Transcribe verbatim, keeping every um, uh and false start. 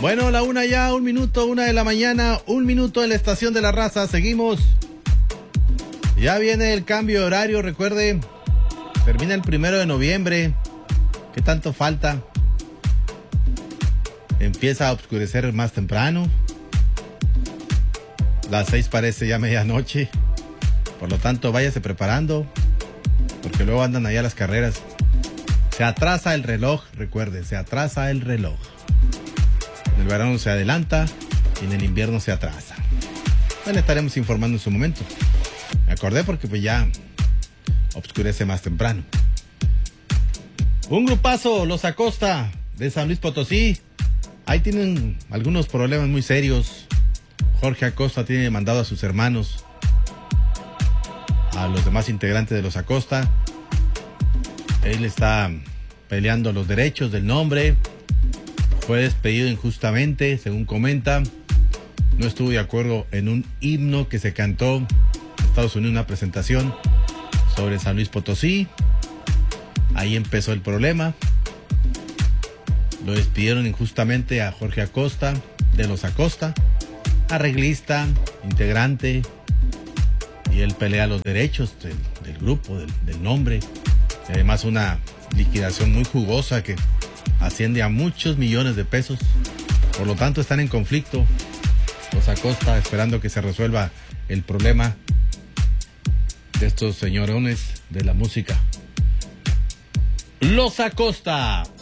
Bueno, la una ya, un minuto, una de la mañana, un minuto en la estación de la raza. Seguimos. Ya viene el cambio de horario, recuerde. Termina el primero de noviembre. ¿Qué tanto falta? Empieza a oscurecer más temprano. Las seis parece ya medianoche. Por lo tanto, váyase preparando, porque luego andan allá las carreras. Se atrasa el reloj, recuerde, se atrasa el reloj. En el verano se adelanta y en el invierno se atrasa. Bueno, estaremos informando en su momento. Me acordé porque pues ya oscurece más temprano. Un grupazo, los Acosta, de San Luis Potosí. Ahí tienen algunos problemas muy serios. Jorge Acosta tiene demandado a sus hermanos, a los demás integrantes de los Acosta. Él está peleando los derechos del nombre. Fue despedido injustamente, según comenta. No estuvo de acuerdo en un himno que se cantó en Estados Unidos, una presentación sobre San Luis Potosí. Ahí empezó el problema. Lo despidieron injustamente a Jorge Acosta, de los Acosta, arreglista, integrante, y él pelea los derechos del, del grupo, del, del nombre. Y además una liquidación muy jugosa que asciende a muchos millones de pesos. Por lo tanto, están en conflicto los Acosta, esperando que se resuelva el problema de estos señorones de la música. Los Acosta.